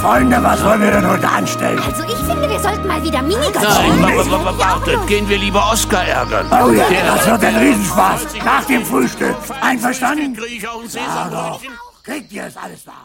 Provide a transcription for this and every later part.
Freunde, was wollen wir denn heute anstellen? Also ich finde, wir sollten mal wieder Minigolf Nein, spielen. wartet, gehen wir lieber Oscar ärgern. Oh ja, das wird ein Riesenspaß. Nach dem Frühstück. Einverstanden? Kriege ich auch ein Ja, doch. Sesambrötchen? Kriegt ihr es alles da?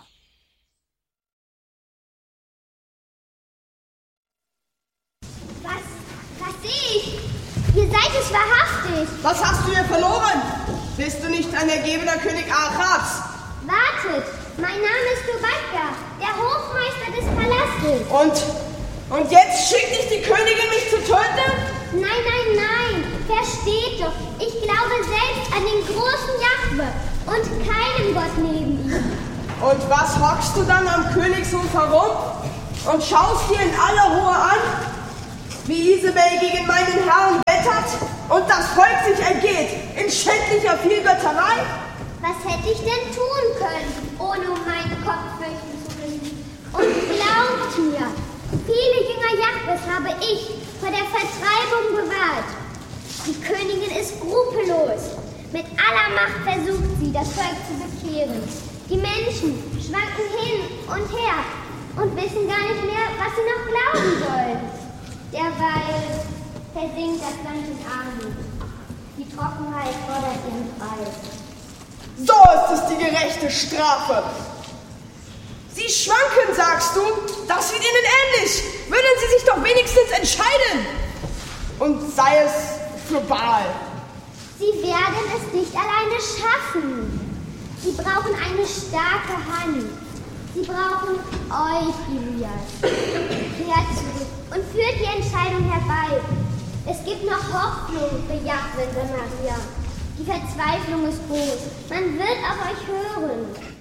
Was sehe ich? Ihr seid es wahrhaftig. Was hast du hier verloren? Bist du nicht ein ergebener König Achabs? Wartet, mein Name ist Tobadka, der Hofmeister des Palastes. Und jetzt schickt dich die Königin, mich zu töten? Nein, versteht doch. Ich glaube selbst an den großen Jahwe und keinen Gott neben ihm. Und was hockst du dann am Königshof herum und schaust dir in aller Ruhe an, wie Isabel gegen meinen Herrn wettert und das Volk sich ergeht in schändlicher Vielgötterei? Was hätte ich denn tun können, ohne um meinen Kopf fürchten zu müssen? Und glaubt mir, viele Jünger Jahwes habe ich vor der Vertreibung bewahrt. Die Königin ist skrupellos. Mit aller Macht versucht sie, das Volk zu bekehren. Die Menschen schwanken hin und her und wissen gar nicht mehr, was sie noch glauben sollen. Derweil versinkt das Land in Armut. Die Trockenheit fordert ihren Preis. So ist es die gerechte Strafe. Sie schwanken, sagst du? Das wird ihnen ähnlich. Würden sie sich doch wenigstens entscheiden. Und sei es für Baal. Sie werden es nicht alleine schaffen. Sie brauchen eine starke Hand. Sie brauchen euch, Ilias. Kehrt zurück und führt die Entscheidung herbei. Es gibt noch Hoffnung für Jahwe und Maria. Die Verzweiflung ist groß. Man wird auf euch hören.